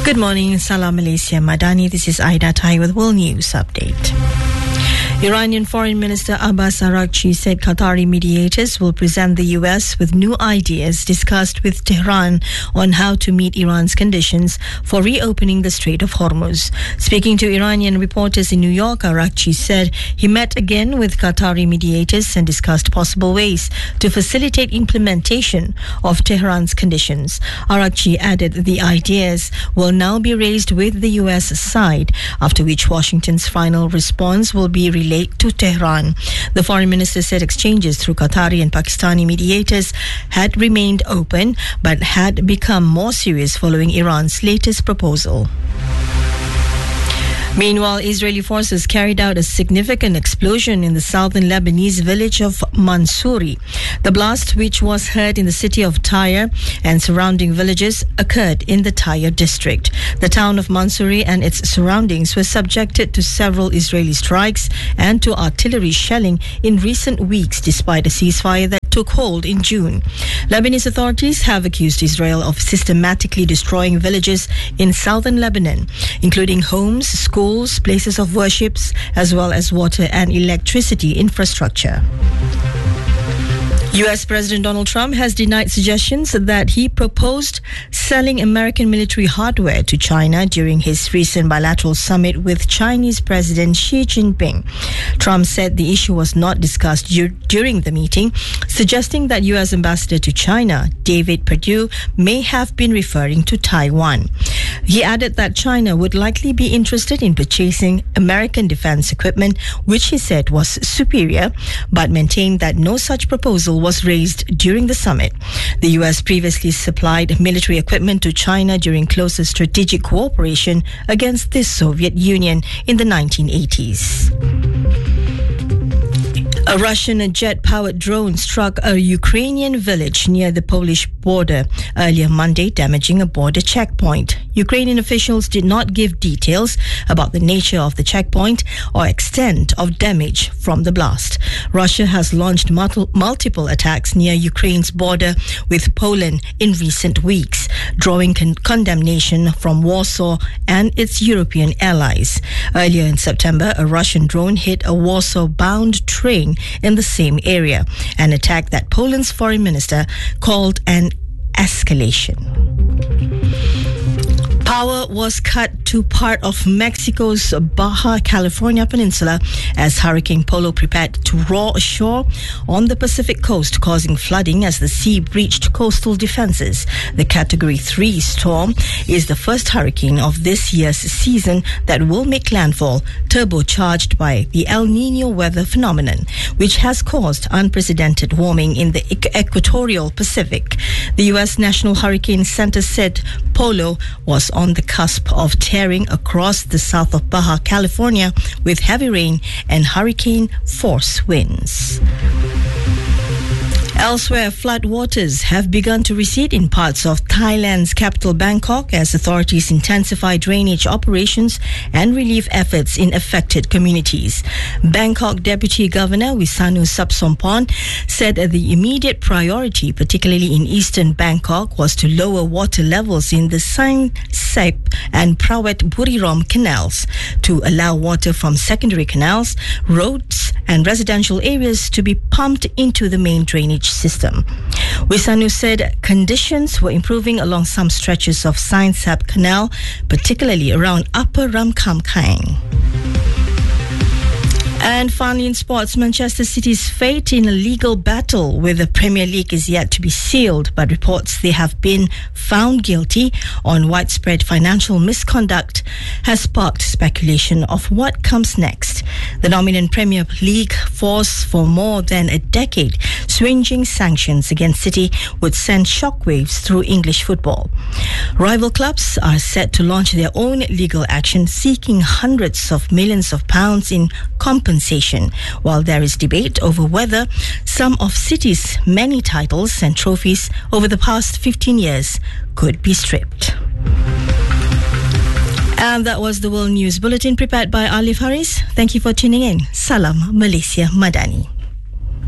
Good morning, Salam Malaysia Madani. This is Aida Tai with World News Update. Iranian Foreign Minister Abbas Araghchi said Qatari mediators will present the US with new ideas discussed with Tehran on how to meet Iran's conditions for reopening the Strait of Hormuz. Speaking to Iranian reporters in New York, Araghchi said he met again with Qatari mediators and discussed possible ways to facilitate implementation of Tehran's conditions. Araghchi added the ideas will now be raised with the US side, after which Washington's final response will be relayed to Tehran. The foreign minister said exchanges through Qatari and Pakistani mediators had remained open but had become more serious following Iran's latest proposal. Meanwhile, Israeli forces carried out a significant explosion in the southern Lebanese village of Mansouri. The blast, which was heard in the city of Tyre and surrounding villages, occurred in the Tyre district. The town of Mansouri and its surroundings were subjected to several Israeli strikes and to artillery shelling in recent weeks, despite a ceasefire that took hold in June. Lebanese authorities have accused Israel of systematically destroying villages in southern Lebanon, including homes, schools, places of worship, as well as water and electricity infrastructure. U.S. President Donald Trump has denied suggestions that he proposed selling American military hardware to China during his recent bilateral summit with Chinese President Xi Jinping. Trump said the issue was not discussed during the meeting, suggesting that U.S. Ambassador to China, David Perdue, may have been referring to Taiwan. He added that China would likely be interested in purchasing American defense equipment, which he said was superior, but maintained that no such proposal was raised during the summit. The U.S. previously supplied military equipment to China during closer strategic cooperation against the Soviet Union in the 1980s. A Russian jet-powered drone struck a Ukrainian village near the Polish border earlier Monday, damaging a border checkpoint. Ukrainian officials did not give details about the nature of the checkpoint or extent of damage from the blast. Russia has launched multiple attacks near Ukraine's border with Poland in recent weeks, drawing condemnation from Warsaw and its European allies. Earlier in September, a Russian drone hit a Warsaw-bound train in the same area, an attack that Poland's foreign minister called an escalation. Power was cut to part of Mexico's Baja California peninsula as Hurricane Polo prepared to roar ashore on the Pacific coast, causing flooding as the sea breached coastal defenses. The Category 3 storm is the first hurricane of this year's season that will make landfall, turbocharged by the El Nino weather phenomenon, which has caused unprecedented warming in the equatorial Pacific. The U.S. National Hurricane Center said Polo was on the cusp of tearing across the south of Baja California with heavy rain and hurricane force winds. Elsewhere, floodwaters have begun to recede in parts of Thailand's capital Bangkok as authorities intensify drainage operations and relief efforts in affected communities. Bangkok Deputy Governor Wisanu Sapsompon said that the immediate priority, particularly in eastern Bangkok, was to lower water levels in the Sang Sep and Prawet Buriram canals to allow water from secondary canals, roads and residential areas to be pumped into the main drainage system. Wisanu said conditions were improving along some stretches of Sang Sep Canal, particularly around Upper Ramkhamkang. And finally in sports, Manchester City's fate in a legal battle with the Premier League is yet to be sealed, but reports they have been found guilty on widespread financial misconduct has sparked speculation of what comes next. The dominant Premier League force for more than a decade, swinging sanctions against City would send shockwaves through English football. Rival clubs are set to launch their own legal action seeking hundreds of millions of pounds in compensation, while there is debate over whether some of City's many titles and trophies over the past 15 years could be stripped. And that was the World News Bulletin prepared by Alif Haris. Thank you for tuning in. Salam Malaysia Madani.